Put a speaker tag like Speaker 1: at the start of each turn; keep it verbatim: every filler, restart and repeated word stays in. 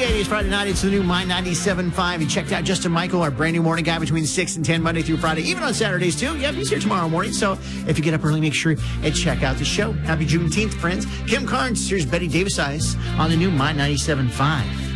Speaker 1: three eighty is Friday night. It's the new My ninety-seven point five. You checked out Justin Michael, our brand new morning guy between six and ten, Monday through Friday, even on Saturdays, too. Yep, he's here tomorrow morning. So if you get up early, make sure and check out the show. Happy Juneteenth, friends. Kim Carnes, here's Betty Davis Eyes on the new My ninety-seven point five.